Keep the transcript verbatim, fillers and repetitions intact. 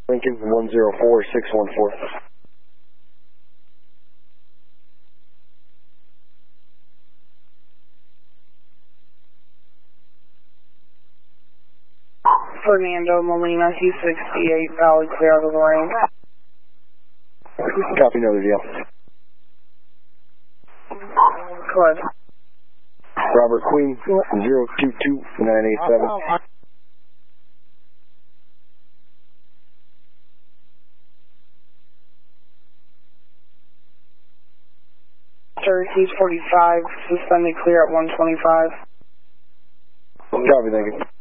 Lincoln one zero four six one four. Fernando Molina, Q sixty-eight, Valley clear out of the range. Copy, another deal. Go ahead. Robert Queen, zero two two nine eight seven. Syracuse forty-five, suspended clear at one twenty-five. Copy, thank you.